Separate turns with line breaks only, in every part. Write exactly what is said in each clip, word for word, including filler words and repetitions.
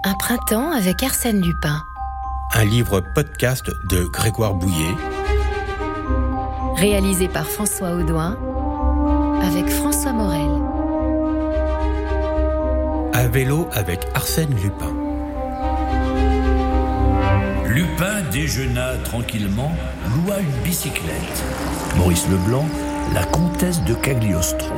Un printemps avec Arsène Lupin.
Un livre podcast de Grégoire Bouillet.
Réalisé par François Audouin avec François Morel.
À vélo avec Arsène Lupin.
Lupin déjeuna tranquillement, loua une bicyclette. Maurice Leblanc, la comtesse de Cagliostro.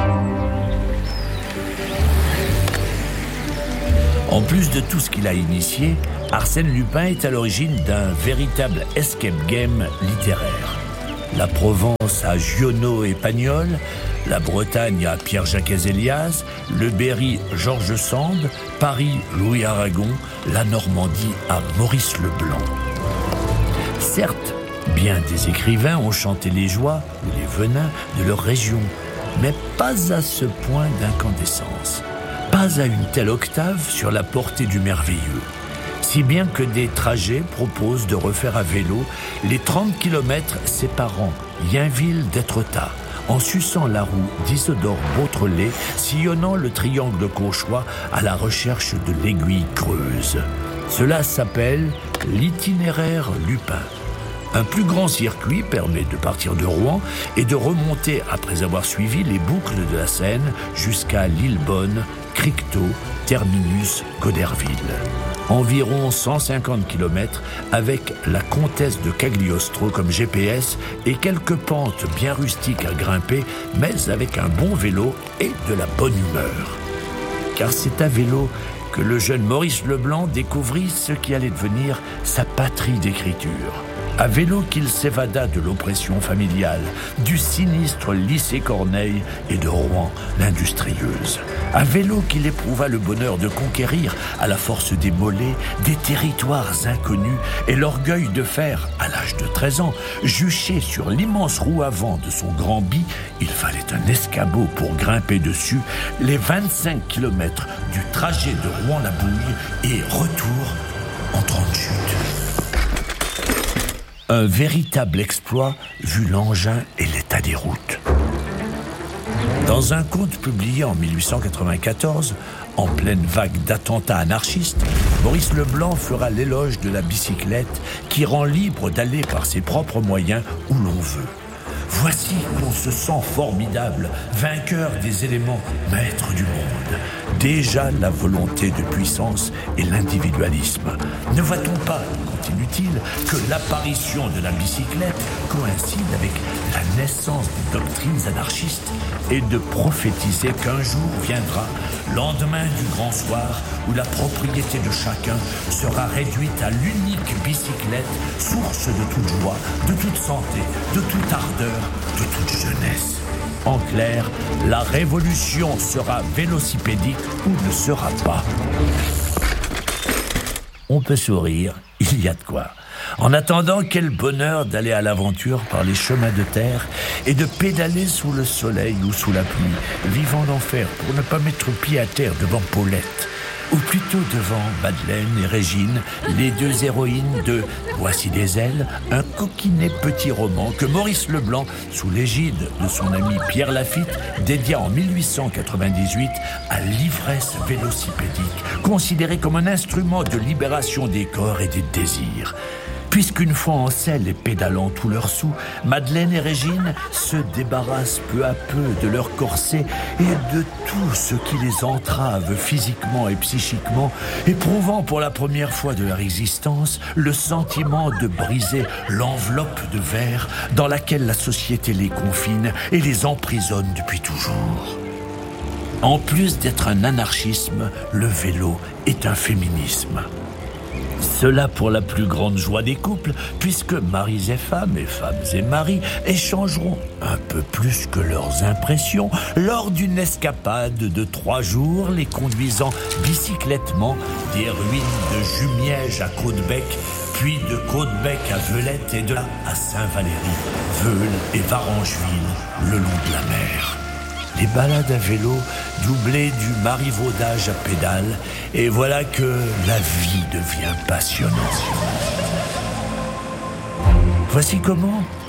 En plus de tout ce qu'il a initié, Arsène Lupin est à l'origine d'un véritable escape game littéraire. La Provence à Giono et Pagnol, la Bretagne à Pierre-Jacques Hézélias, le Berry Georges Sand, Paris Louis Aragon, la Normandie à Maurice Leblanc. Certes, bien des écrivains ont chanté les joies ou les venins de leur région, mais pas à ce point d'incandescence, pas à une telle octave sur la portée du merveilleux. Si bien que des trajets proposent de refaire à vélo les trente kilomètres séparant Yainville d'Étretat, en suçant la roue d'Isidore Beautrelet, sillonnant le triangle cauchois à la recherche de l'aiguille creuse. Cela s'appelle l'itinéraire Lupin. Un plus grand circuit permet de partir de Rouen et de remonter, après avoir suivi les boucles de la Seine, jusqu'à Lillebonne, Criquetot, terminus Goderville. Environ cent cinquante kilomètres avec la comtesse de Cagliostro comme G P S et quelques pentes bien rustiques à grimper, mais avec un bon vélo et de la bonne humeur. Car c'est à vélo que le jeune Maurice Leblanc découvrit ce qui allait devenir sa patrie d'écriture. À vélo qu'il s'évada de l'oppression familiale, du sinistre lycée Corneille et de Rouen, l'industrieuse. À vélo qu'il éprouva le bonheur de conquérir, à la force des mollets, des territoires inconnus et l'orgueil de faire, à l'âge de treize ans, jucher sur l'immense roue avant de son grand bi, il fallait un escabeau pour grimper dessus, les vingt-cinq kilomètres du trajet de Rouen-la-Bouille et retour en trente chutes. Un véritable exploit vu l'engin et l'état des routes. Dans un conte publié en mille huit cent quatre-vingt-quatorze, en pleine vague d'attentats anarchistes, Maurice Leblanc fera l'éloge de la bicyclette qui rend libre d'aller par ses propres moyens où l'on veut. Voici qu'on se sent formidable, vainqueur des éléments, maître du monde. Déjà la volonté de puissance et l'individualisme. Ne voit-on pas, continue-t-il, que l'apparition de la bicyclette coïncide avec la naissance des doctrines anarchistes et de prophétiser qu'un jour viendra, lendemain du grand soir, où la propriété de chacun sera réduite à l'unique bicyclette, source de toute joie, de toute santé, de toute ardeur, de toute jeunesse. En clair, la révolution sera vélocipédique ou ne sera pas. On peut sourire, il y a de quoi. En attendant, quel bonheur d'aller à l'aventure par les chemins de terre et de pédaler sous le soleil ou sous la pluie, vivant l'enfer pour ne pas mettre pied à terre devant Paulette. Ou plutôt devant Madeleine et Régine, les deux héroïnes de « Voici des ailes », un coquinet petit roman que Maurice Leblanc, sous l'égide de son ami Pierre Lafitte, dédia en mille huit cent quatre-vingt-dix-huit à l'ivresse vélocipédique, considérée comme un instrument de libération des corps et des désirs. Puisqu'une fois en selle et pédalant tous leurs sous, Madeleine et Régine se débarrassent peu à peu de leur corset et de tout ce qui les entrave physiquement et psychiquement, éprouvant pour la première fois de leur existence le sentiment de briser l'enveloppe de verre dans laquelle la société les confine et les emprisonne depuis toujours. En plus d'être un anarchisme, le vélo est un féminisme. Cela pour la plus grande joie des couples, puisque maris et femmes, et femmes et maris, échangeront un peu plus que leurs impressions lors d'une escapade de trois jours, les conduisant bicyclettement des ruines de Jumièges à Caudebec, puis de Caudebec à Velette et de là à Saint-Valery, Veule et Varangeville, le long de la mer. Les balades à vélo, doublées du marivaudage à pédales, et voilà que la vie devient passionnante. Voici comment,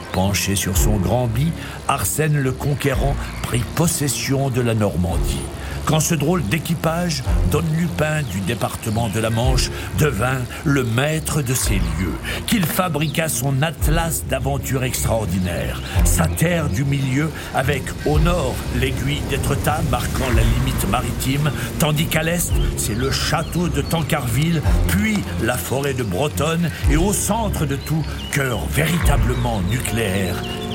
Penché sur son Granby, Arsène le Conquérant prit possession de la Normandie. Quand ce drôle d'équipage, Don Lupin du département de la Manche devint le maître de ces lieux, qu'il fabriqua son atlas d'aventures extraordinaires, sa terre du milieu avec au nord l'aiguille d'Étretat marquant la limite maritime, tandis qu'à l'est c'est le château de Tancarville, puis la forêt de Brotonne et au centre de tout, cœur véritablement nucléaire,